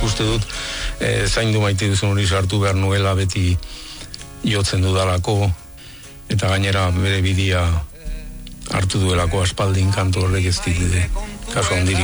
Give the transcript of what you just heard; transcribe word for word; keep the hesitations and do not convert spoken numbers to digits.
uste dut e, zaindu maite duzun hori sartu behar nuela beti jotzen dudalako, eta gainera bere bidia hartu duelako aspaldin kantu horrek ez dit kasu handirik